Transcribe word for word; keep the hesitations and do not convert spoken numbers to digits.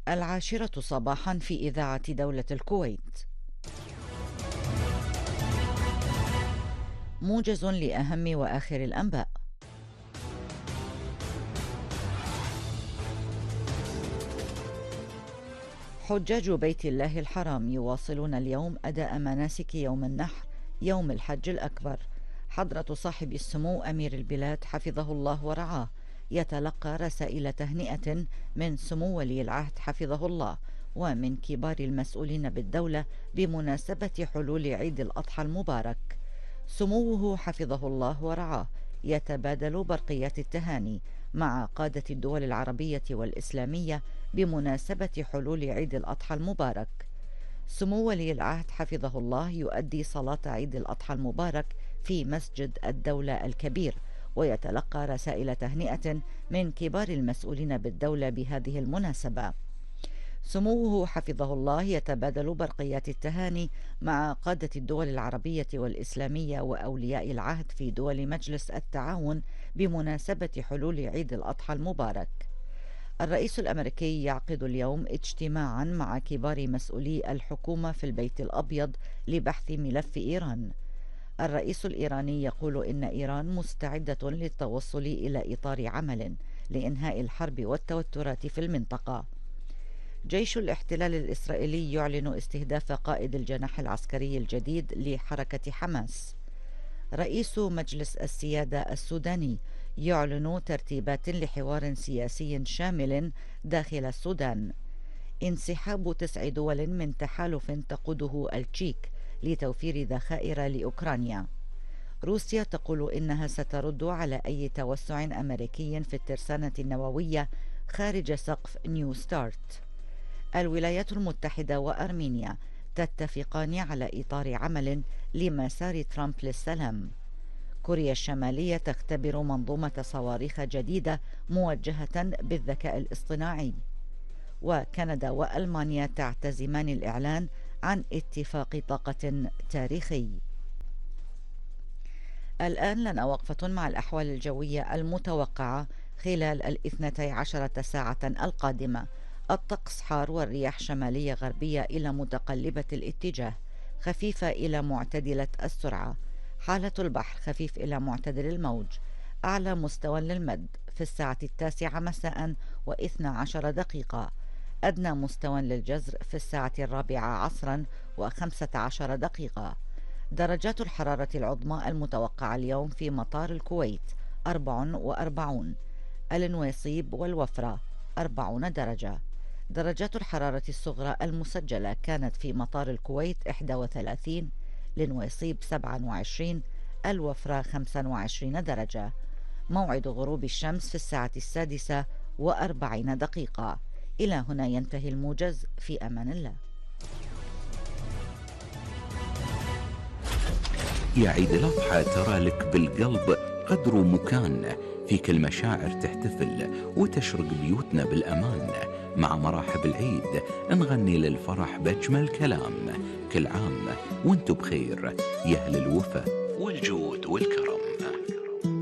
العاشرة صباحا في إذاعة دولة الكويت. موجز لأهم وآخر الأنباء. حجاج بيت الله الحرام يواصلون اليوم أداء مناسك يوم النحر يوم الحج الأكبر. حضرة صاحب السمو أمير البلاد حفظه الله ورعاه يتلقى رسائل تهنئة من سمو ولي العهد حفظه الله ومن كبار المسؤولين بالدولة بمناسبة حلول عيد الأضحى المبارك. سموه حفظه الله ورعاه يتبادل برقيات التهاني مع قادة الدول العربية والإسلامية بمناسبة حلول عيد الأضحى المبارك. سمو ولي العهد حفظه الله يؤدي صلاة عيد الأضحى المبارك في مسجد الدولة الكبير ويتلقى رسائل تهنئة من كبار المسؤولين بالدولة بهذه المناسبة. سموه حفظه الله يتبادل برقيات التهاني مع قادة الدول العربية والإسلامية وأولياء العهد في دول مجلس التعاون بمناسبة حلول عيد الأضحى المبارك. الرئيس الأمريكي يعقد اليوم اجتماعا مع كبار مسؤولي الحكومة في البيت الأبيض لبحث ملف إيران. الرئيس الإيراني يقول إن إيران مستعدة للتوصل إلى إطار عمل لإنهاء الحرب والتوترات في المنطقة. جيش الاحتلال الإسرائيلي يعلن استهداف قائد الجناح العسكري الجديد لحركة حماس. رئيس مجلس السيادة السوداني يعلن ترتيبات لحوار سياسي شامل داخل السودان. انسحاب تسع دول من تحالف تقوده التشيك لتوفير ذخائر لأوكرانيا. روسيا تقول إنها سترد على أي توسع أمريكي في الترسانة النووية خارج سقف نيو ستارت. الولايات المتحدة وأرمينيا تتفقان على إطار عمل لمسار ترامب للسلام. كوريا الشمالية تختبر منظومة صواريخ جديدة موجهة بالذكاء الاصطناعي. وكندا وألمانيا تعتزمان الإعلان عن اتفاق طاقة تاريخي. الآن لنا وقفة مع الأحوال الجوية المتوقعة خلال الاثنتي عشرة ساعة القادمة. الطقس حار والرياح شمالية غربية إلى متقلبة الاتجاه خفيفة إلى معتدلة السرعة. حالة البحر خفيف إلى معتدل الموج. أعلى مستوى للمد في الساعة التاسعة مساء واثنى عشر دقيقة. أدنى مستوى للجزر في الساعة الرابعة عصرا وخمسة عشر دقيقة. درجات الحرارة العظمى المتوقعة اليوم في مطار الكويت أربع وأربعون، النويصيب والوفرة أربعون درجة. درجات الحرارة الصغرى المسجلة كانت في مطار الكويت إحدى وثلاثين، النويصيب سبعة وعشرين، الوفرة خمسة وعشرين درجة. موعد غروب الشمس في الساعة السادسة وأربعين دقيقة. إلى هنا ينتهي الموجز، في أمان الله. يا عيد الأضحى ترى لك بالقلب قدر ومكان، فيك المشاعر تحتفل وتشرق بيوتنا بالأمان. مع مراحب العيد نغني للفرح بأجمل كلام، كل عام وانتو بخير يا أهل الوفا والجود والكرم.